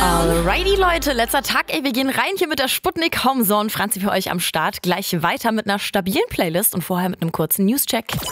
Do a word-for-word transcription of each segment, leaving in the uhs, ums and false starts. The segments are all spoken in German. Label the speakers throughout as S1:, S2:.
S1: Alrighty, Leute, letzter Tag, ey, wir gehen rein hier mit der Sputnik Homezone. Franzi für euch am Start. Gleich weiter mit einer stabilen Playlist und vorher mit einem kurzen Newscheck.
S2: M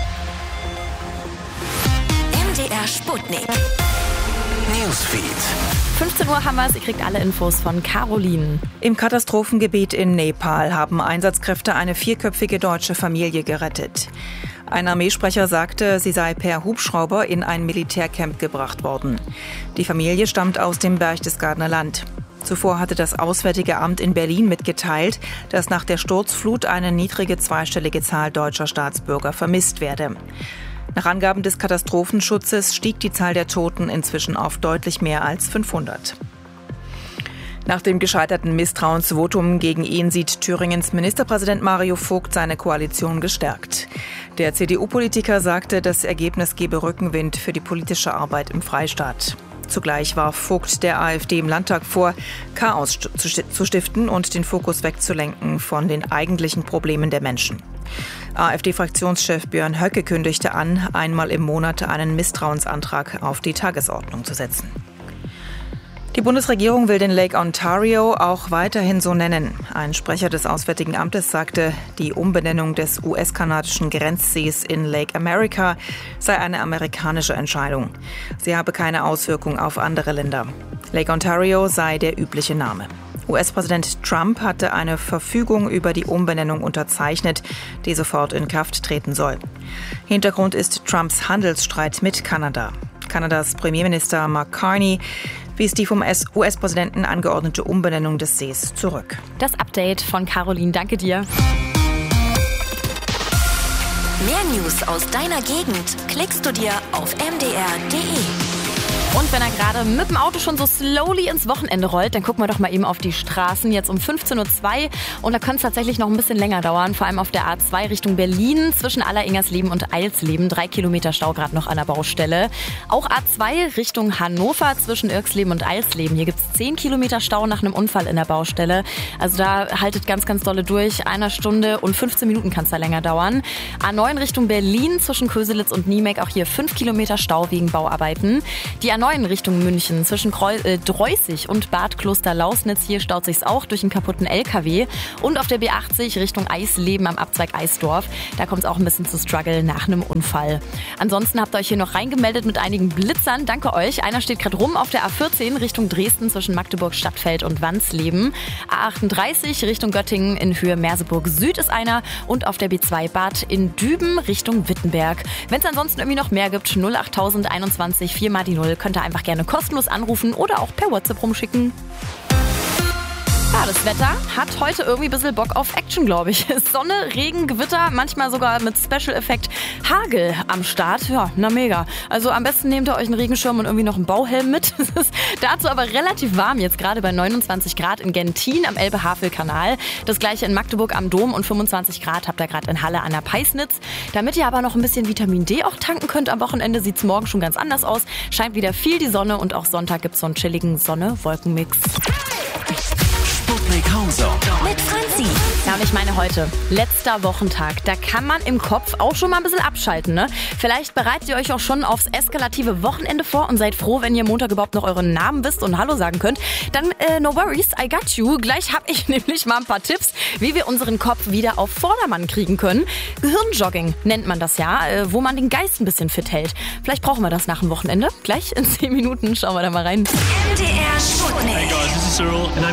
S2: D R Sputnik Newsfeed.
S1: fünfzehn Uhr haben wir es, ihr kriegt alle Infos von Caroline.
S3: Im Katastrophengebiet in Nepal haben Einsatzkräfte eine vierköpfige deutsche Familie gerettet. Ein Armeesprecher sagte, sie sei per Hubschrauber in ein Militärcamp gebracht worden. Die Familie stammt aus dem Berchtesgadener Land. Zuvor hatte das Auswärtige Amt in Berlin mitgeteilt, dass nach der Sturzflut eine niedrige zweistellige Zahl deutscher Staatsbürger vermisst werde. Nach Angaben des Katastrophenschutzes stieg die Zahl der Toten inzwischen auf deutlich mehr als fünfhundert. Nach dem gescheiterten Misstrauensvotum gegen ihn sieht Thüringens Ministerpräsident Mario Vogt seine Koalition gestärkt. Der C D U-Politiker sagte, das Ergebnis gebe Rückenwind für die politische Arbeit im Freistaat. Zugleich warf Vogt der AfD im Landtag vor, Chaos zu stiften und den Fokus wegzulenken von den eigentlichen Problemen der Menschen. AfD-Fraktionschef Björn Höcke kündigte an, einmal im Monat einen Misstrauensantrag auf die Tagesordnung zu setzen. Die Bundesregierung will den Lake Ontario auch weiterhin so nennen. Ein Sprecher des Auswärtigen Amtes sagte, die Umbenennung des U S-kanadischen Grenzsees in Lake America sei eine amerikanische Entscheidung. Sie habe keine Auswirkung auf andere Länder. Lake Ontario sei der übliche Name. U S-Präsident Trump hatte eine Verfügung über die Umbenennung unterzeichnet, die sofort in Kraft treten soll. Hintergrund ist Trumps Handelsstreit mit Kanada. Kanadas Premierminister Mark Carney wies die vom U S-Präsidenten angeordnete Umbenennung des Sees zurück.
S1: Das Update von Caroline, danke dir.
S2: Mehr News aus deiner Gegend klickst du dir auf m d r punkt d e.
S1: Und wenn er gerade mit dem Auto schon so slowly ins Wochenende rollt, dann gucken wir doch mal eben auf die Straßen. Jetzt um fünfzehn Uhr zwei und da könnte es tatsächlich noch ein bisschen länger dauern. Vor allem auf der A zwei Richtung Berlin zwischen Alleringersleben und Eilsleben. Drei Kilometer Stau gerade noch an der Baustelle. Auch A zwei Richtung Hannover zwischen Irksleben und Eilsleben. Hier gibt es zehn Kilometer Stau nach einem Unfall in der Baustelle. Also da haltet ganz, ganz dolle durch. Einer Stunde und fünfzehn Minuten kann es da länger dauern. A neun Richtung Berlin zwischen Köselitz und Niemek. Auch hier fünf Kilometer Stau wegen Bauarbeiten. Die A neun Richtung München zwischen Kreu- äh, Dreußig und Bad Kloster-Lausnitz. Hier staut sich's auch durch einen kaputten L K W. Und auf der B achtzig Richtung Eisleben am Abzweig Eisdorf. Da kommt es auch ein bisschen zu Struggle nach einem Unfall. Ansonsten habt ihr euch hier noch reingemeldet mit einigen Blitzern. Danke euch. Einer steht gerade rum auf der A vierzehn Richtung Dresden zwischen Magdeburg, Stadtfeld und Wansleben. A achtunddreißig Richtung Göttingen in Höhe Merseburg Süd ist einer. Und auf der B zwei Bad in Düben Richtung Wittenberg. Wenn es ansonsten irgendwie noch mehr gibt, null acht einundzwanzig vier mal die null, könnt ihr einfach gerne kostenlos anrufen oder auch per WhatsApp rumschicken. Ja, das Wetter hat heute irgendwie ein bisschen Bock auf Action, glaube ich. Sonne, Regen, Gewitter, manchmal sogar mit Special-Effekt Hagel am Start. Ja, na mega. Also am besten nehmt ihr euch einen Regenschirm und irgendwie noch einen Bauhelm mit. Es ist dazu aber relativ warm jetzt, gerade bei neunundzwanzig Grad in Gentin am Elbe-Havel-Kanal. Das gleiche in Magdeburg am Dom und fünfundzwanzig Grad habt ihr gerade in Halle an der Peisnitz. Damit ihr aber noch ein bisschen Vitamin D auch tanken könnt am Wochenende, sieht es morgen schon ganz anders aus. Scheint wieder viel die Sonne und auch Sonntag gibt es so einen chilligen Sonne-Wolken-Mix.
S2: Sputnik Homezone mit Franzi.
S1: Ja, und ich meine heute, letzter Wochentag, da kann man im Kopf auch schon mal ein bisschen abschalten, ne? Vielleicht bereitet ihr euch auch schon aufs eskalative Wochenende vor und seid froh, wenn ihr Montag überhaupt noch euren Namen wisst und Hallo sagen könnt. Dann äh, no worries, I got you. Gleich habe ich nämlich mal ein paar Tipps, wie wir unseren Kopf wieder auf Vordermann kriegen können. Gehirnjogging nennt man das ja, äh, wo man den Geist ein bisschen fit hält. Vielleicht brauchen wir das nach dem Wochenende. Gleich in zehn Minuten schauen wir da mal rein.
S2: M D R Sputnik.
S4: Hey guys, this is Cyril and I'm